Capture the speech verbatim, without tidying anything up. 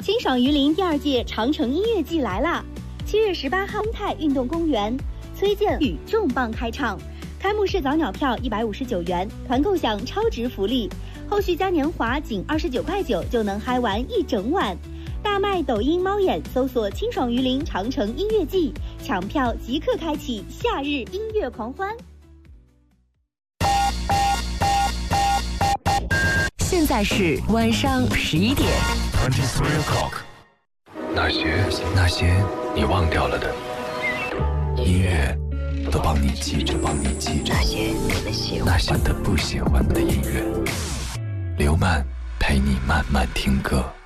清爽榆林第二届长城音乐季来啦！七月十八号，泰运动公园，崔健与重磅开唱。开幕式早鸟票一百五十九元，团购享超值福利，后续嘉年华仅二十九块九就能嗨玩一整晚。大麦抖音猫眼搜索“清爽榆林长城音乐季”，抢票即刻开启夏日音乐狂欢。 现在是晚上十一点。 twenty-three o'clock。那些那些你忘掉了的音乐，都帮你记着，帮你记着。 那些你们喜欢， 那些的不喜欢的音乐，刘曼陪你慢慢听歌。